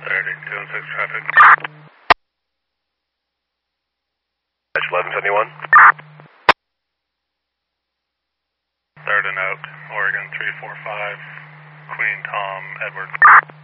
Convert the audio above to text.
30, 216 traffic. 1171. Third and out, Oregon 345, Queen Tom, Edward.